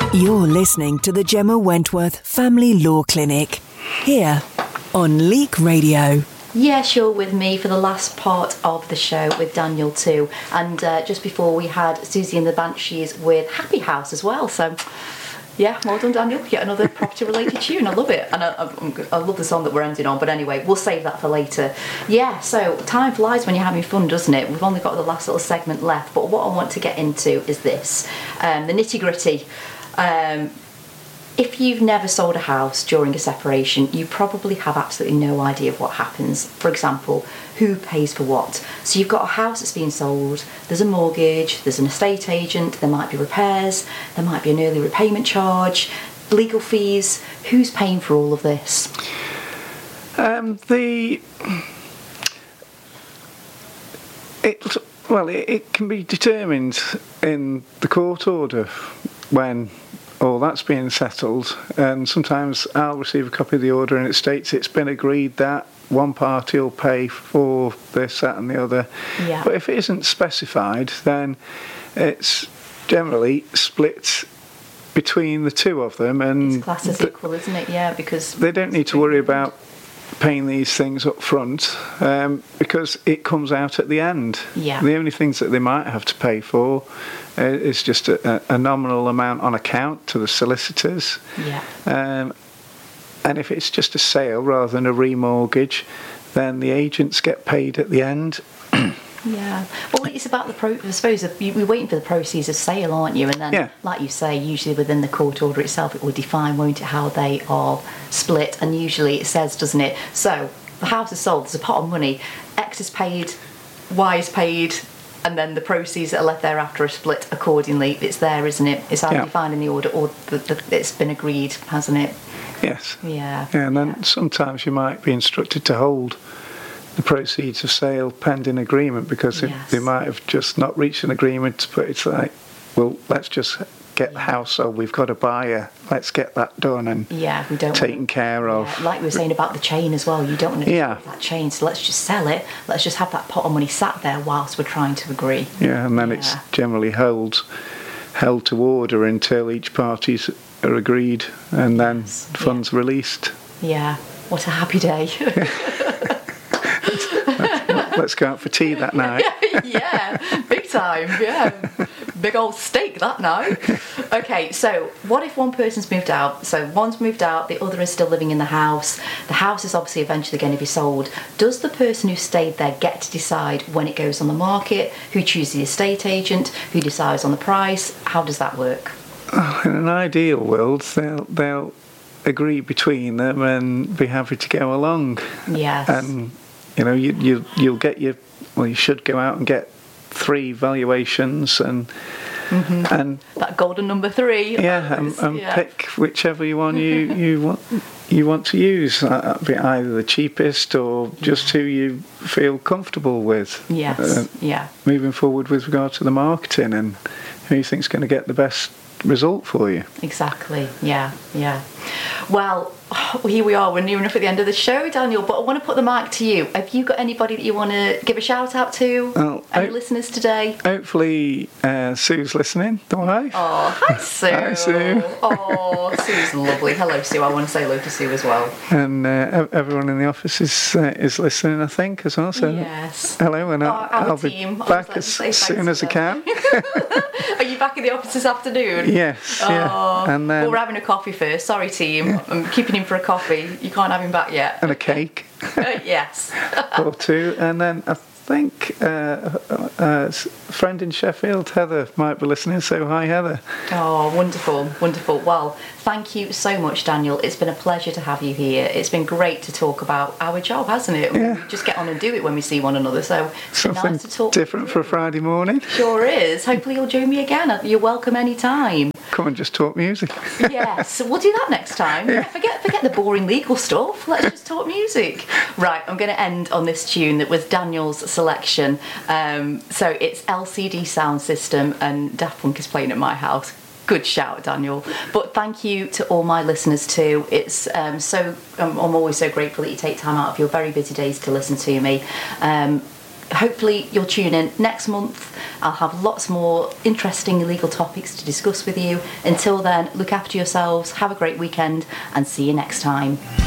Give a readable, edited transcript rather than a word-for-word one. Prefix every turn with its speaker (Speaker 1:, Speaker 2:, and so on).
Speaker 1: You're listening to the Gemma Wentworth Family Law Clinic, here on Leek Radio.
Speaker 2: Yes, you're with me for the last part of the show with Daniel too. And just before we had Susie and the Banshees with Happy House as well. So, yeah, well done, Daniel. Yet another property-related tune. I love it. And I love the song that we're ending on. But anyway, we'll save that for later. Yeah, so time flies when you're having fun, doesn't it? We've only got the last little segment left. But what I want to get into is this, the nitty-gritty. If you've never sold a house during a separation, you probably have absolutely no idea of what happens. For example, who pays for what? So you've got a house that's being sold, there's a mortgage, there's an estate agent, there might be repairs, there might be an early repayment charge, legal fees. Who's paying for all of this?
Speaker 3: It can be determined in the court order when all that's being settled, and sometimes I'll receive a copy of the order and it states it's been agreed that one party will pay for this, that and the other.
Speaker 2: Yeah.
Speaker 3: But if it isn't specified, then it's generally split between the two of them, and
Speaker 2: it's classed as equal, isn't it? Yeah, because
Speaker 3: they don't need to worry about paying these things up front, because it comes out at the end.
Speaker 2: Yeah.
Speaker 3: The only things that they might have to pay for is just a nominal amount on account to the solicitors.
Speaker 2: Yeah.
Speaker 3: And if it's just a sale rather than a remortgage, then the agents get paid at the end.
Speaker 2: Yeah. Well, it's about I suppose you're waiting for the proceeds of sale, aren't you? And then,
Speaker 3: yeah,
Speaker 2: like you say, usually within the court order itself, it will define, won't it, how they are split. And usually it says, doesn't it? So the house is sold, there's a pot of money, X is paid, Y is paid, and then the proceeds that are left thereafter are split accordingly. It's there, isn't it? It's either defined in the order or it's been agreed, hasn't it?
Speaker 3: Yes.
Speaker 2: Yeah.
Speaker 3: Yeah, and then sometimes you might be instructed to hold the proceeds of sale pending agreement, because they might have just not reached an agreement, but it's like, well, let's just get the house sold, we've got a buyer, let's get that done and
Speaker 2: we don't
Speaker 3: taken care of.
Speaker 2: Like we were saying about the chain as well, you don't want to that chain, so let's just sell it, let's just have that pot of money sat there whilst we're trying to agree. Yeah,
Speaker 3: and then it's generally held to order until each parties are agreed, and then funds released.
Speaker 2: Yeah, what a happy day.
Speaker 3: Let's go out for tea that night.
Speaker 2: Yeah, big time, yeah. Big old steak that night. Okay, so what if one person's moved out? So one's moved out, the other is still living in the house. The house is obviously eventually going to be sold. Does the person who stayed there get to decide when it goes on the market? Who chooses the estate agent? Who decides on the price? How does that work?
Speaker 3: In an ideal world, they'll agree between them and be happy to go along.
Speaker 2: Yes.
Speaker 3: And you'll get you should go out and get 3 valuations and
Speaker 2: that golden number 3.
Speaker 3: And pick whichever one you want to use, be either the cheapest or just who you feel comfortable with.
Speaker 2: Yes.
Speaker 3: Moving forward with regard to the marketing and who you think's going to get the best result for you.
Speaker 2: Exactly. Yeah. Well, here we are, we're near enough at the end of the show, Daniel, but I want to put the mic to you. Have you got anybody that you want to give a shout out to? Any listeners today?
Speaker 3: Hopefully Sue's listening, the wife.
Speaker 2: Oh, hi Sue.
Speaker 3: Hi Sue.
Speaker 2: Oh, Sue's lovely. Hello Sue, I want to say hello to Sue as well.
Speaker 3: And everyone in the office is listening, I think, as well. So
Speaker 2: yes.
Speaker 3: Hello, and
Speaker 2: I'll
Speaker 3: be back as soon as I can.
Speaker 2: Are you back in the office this afternoon?
Speaker 3: Yes. Yeah. And
Speaker 2: well, we're having a coffee first. Sorry, team. I'm keeping him for a coffee. You can't have him back yet.
Speaker 3: And a cake.
Speaker 2: Yes.
Speaker 3: Or 2. And then I think a friend in Sheffield, Heather, might be listening. So hi, Heather.
Speaker 2: Oh, wonderful. Well, thank you so much, Daniel. It's been a pleasure to have you here. It's been great to talk about our job, hasn't it?
Speaker 3: Yeah.
Speaker 2: We just get on and do it when we see one another. So it's
Speaker 3: something
Speaker 2: nice to talk.
Speaker 3: Different for a Friday morning.
Speaker 2: Sure is. Hopefully you'll join me again. You're welcome anytime.
Speaker 3: Come and just talk music.
Speaker 2: Yes, we'll do that next time. Yeah. Forget the boring legal stuff. Let's just talk music. Right, I'm going to end on this tune that was Daniel's selection. So it's LCD Sound System, and Daft Punk is playing at my house. Good shout, Daniel. But thank you to all my listeners too. It's I'm always so grateful that you take time out of your very busy days to listen to me. hopefully you'll tune in next month. I'll have lots more interesting legal topics to discuss with you. Until then, look after yourselves, have a great weekend, and see you next time.